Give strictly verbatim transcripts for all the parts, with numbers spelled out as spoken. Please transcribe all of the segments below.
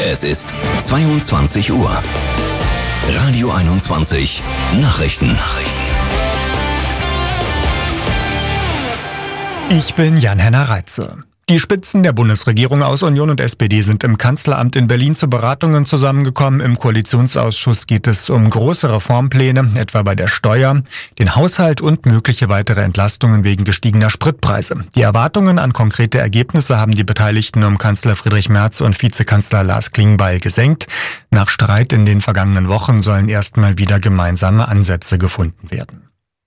Es ist zweiundzwanzig Uhr. Radio einundzwanzig Nachrichten. Nachrichten. Ich bin Jan-Henner Reitze. Die Spitzen der Bundesregierung aus Union und S P D sind im Kanzleramt in Berlin zu Beratungen zusammengekommen. Im Koalitionsausschuss geht es um große Reformpläne, etwa bei der Steuer, den Haushalt und mögliche weitere Entlastungen wegen gestiegener Spritpreise. Die Erwartungen an konkrete Ergebnisse haben die Beteiligten um Kanzler Friedrich Merz und Vizekanzler Lars Klingbeil gesenkt. Nach Streit in den vergangenen Wochen sollen erstmal wieder gemeinsame Ansätze gefunden werden.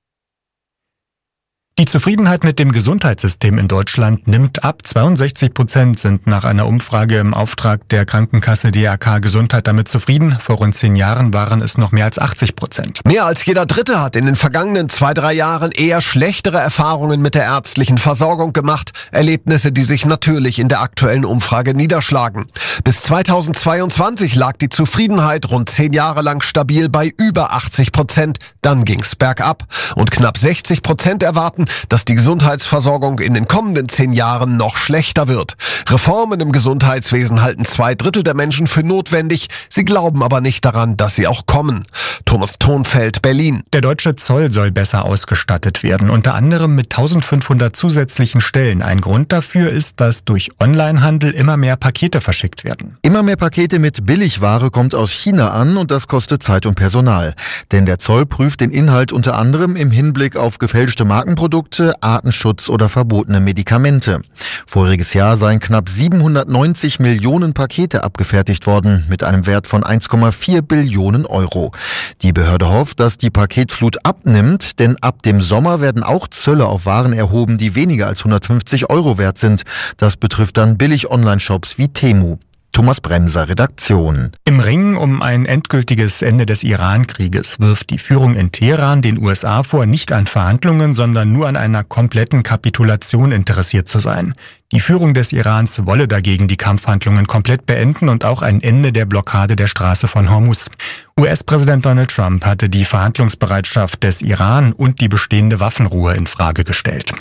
Die Zufriedenheit mit dem Gesundheitssystem in Deutschland nimmt ab. zweiundsechzig Prozent sind nach einer Umfrage im Auftrag der Krankenkasse D R K Gesundheit damit zufrieden. Vor rund zehn Jahren waren es noch mehr als achtzig Prozent. Mehr als jeder Dritte hat in den vergangenen zwei, drei Jahren eher schlechtere Erfahrungen mit der ärztlichen Versorgung gemacht. Erlebnisse, die sich natürlich in der aktuellen Umfrage niederschlagen. Bis zweitausendzweiundzwanzig lag die Zufriedenheit rund zehn Jahre lang stabil bei über achtzig Prozent. Dann ging's bergab. Und knapp sechzig Prozent erwarten, dass die Gesundheitsversorgung in den kommenden zehn Jahren noch schlechter wird. Reformen im Gesundheitswesen halten zwei Drittel der Menschen für notwendig. Sie glauben aber nicht daran, dass sie auch kommen. Thomas Thonfeld, Berlin. Der deutsche Zoll soll besser ausgestattet werden, unter anderem mit eintausendfünfhundert zusätzlichen Stellen. Ein Grund dafür ist, dass durch Onlinehandel immer mehr Pakete verschickt werden. Immer mehr Pakete mit Billigware kommt aus China an und das kostet Zeit und Personal. Denn der Zoll prüft den Inhalt unter anderem im Hinblick auf gefälschte Markenprodukte, Artenschutz oder verbotene Medikamente. Voriges Jahr seien knapp siebenhundertneunzig Millionen Pakete abgefertigt worden, mit einem Wert von eins Komma vier Billionen Euro. Die Behörde hofft, dass die Paketflut abnimmt, denn ab dem Sommer werden auch Zölle auf Waren erhoben, die weniger als hundertfünfzig Euro wert sind. Das betrifft dann Billig-Online-Shops wie Temu. Thomas Bremser, Redaktion. Im Ringen um ein endgültiges Ende des Iran-Krieges wirft die Führung in Teheran den U S A vor, nicht an Verhandlungen, sondern nur an einer kompletten Kapitulation interessiert zu sein. Die Führung des Irans wolle dagegen die Kampfhandlungen komplett beenden und auch ein Ende der Blockade der Straße von Hormuz. U S-Präsident Donald Trump hatte die Verhandlungsbereitschaft des Iran und die bestehende Waffenruhe in Frage gestellt.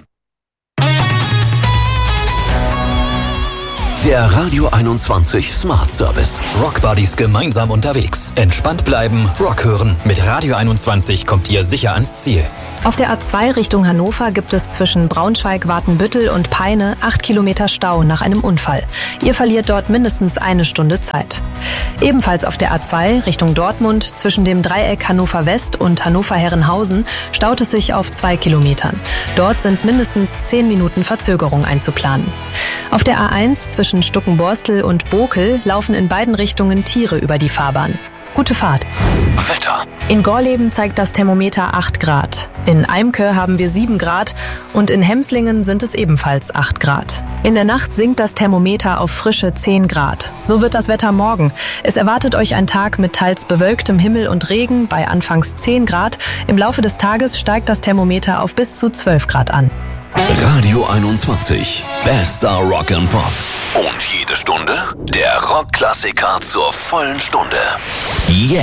Der Radio einundzwanzig Smart Service. Rock Buddies gemeinsam unterwegs. Entspannt bleiben, Rock hören. Mit Radio einundzwanzig kommt ihr sicher ans Ziel. Auf der A zwei Richtung Hannover gibt es zwischen Braunschweig, Watenbüttel und Peine acht Kilometer Stau nach einem Unfall. Ihr verliert dort mindestens eine Stunde Zeit. Ebenfalls auf der A zwei Richtung Dortmund zwischen dem Dreieck Hannover West und Hannover Herrenhausen staut es sich auf zwei Kilometern. Dort sind mindestens zehn Minuten Verzögerung einzuplanen. Auf der A eins zwischen Stuckenborstel und Bokel laufen in beiden Richtungen Tiere über die Fahrbahn. Gute Fahrt. Wetter. In Gorleben zeigt das Thermometer acht Grad. In Eimke haben wir sieben Grad und in Hemslingen sind es ebenfalls acht Grad. In der Nacht sinkt das Thermometer auf frische zehn Grad. So wird das Wetter morgen. Es erwartet euch ein Tag mit teils bewölktem Himmel und Regen bei anfangs zehn Grad. Im Laufe des Tages steigt das Thermometer auf bis zu zwölf Grad an. Radio einundzwanzig. Bester Rock and Pop. Und jede Stunde der Rockklassiker zur vollen Stunde. Yeah.